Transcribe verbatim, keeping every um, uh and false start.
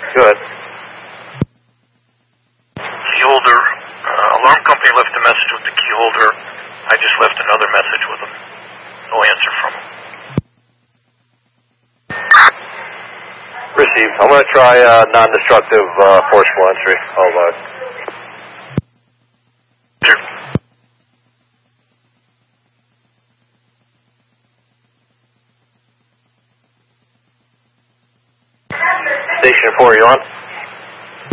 Go ahead. Key holder. Uh, alarm company left a message with the key holder. I just left another message with them. No answer from them. Received. I'm going to try uh, non-destructive uh, forcible entry. Hold on. Sure. Station four, you on?